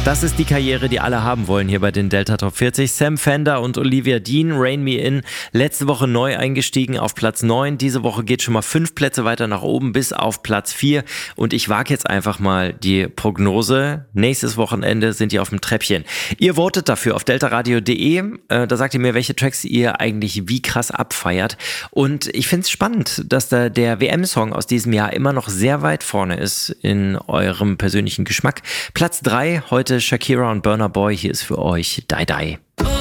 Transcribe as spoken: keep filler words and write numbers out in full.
Das ist die Karriere, die alle haben wollen hier bei den Delta Top vierzig. Sam Fender und Olivia Dean, Rain Me In. Letzte Woche neu eingestiegen auf Platz neun. Diese Woche geht schon mal fünf Plätze weiter nach oben bis auf Platz vier. Und ich wage jetzt einfach mal die Prognose. Nächstes Wochenende sind die auf dem Treppchen. Ihr votet dafür auf deltaradio punkt de. Äh, da sagt ihr mir, welche Tracks ihr eigentlich wie krass abfeiert. Und ich finde es spannend, dass da der W M-Song aus diesem Jahr immer noch sehr weit vorne ist in eurem persönlichen Geschmack. Platz drei heute Shakira und Burna Boy. Hier ist für euch Die Die.